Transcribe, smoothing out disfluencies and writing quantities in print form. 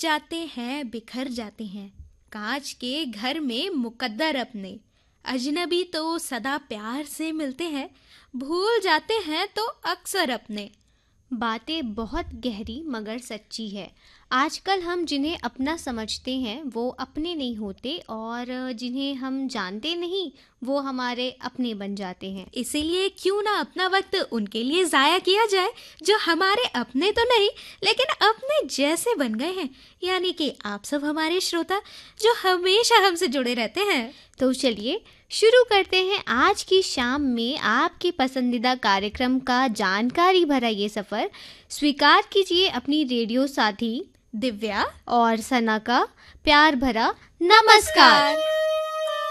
जाते हैं, बिखर जाते हैं, कांच के घर में मुकद्दर अपने। अजनबी तो सदा प्यार से मिलते हैं, भूल जाते हैं तो अक्सर अपने। बातें बहुत गहरी मगर सच्ची है। आजकल हम जिन्हें अपना समझते हैं वो अपने नहीं होते, और जिन्हें हम जानते नहीं वो हमारे अपने बन जाते हैं। इसीलिए क्यों ना अपना वक्त उनके लिए जाया किया जाए जो हमारे अपने तो नहीं लेकिन अपने जैसे बन गए हैं, यानी कि आप सब हमारे श्रोता जो हमेशा हमसे जुड़े रहते हैं। तो चलिए शुरू करते हैं आज की शाम में आपके पसंदीदा कार्यक्रम का जानकारी भरा ये सफ़र। स्वीकार कीजिए अपनी रेडियो साथी दिव्या और सना का प्यार भरा नमस्कार।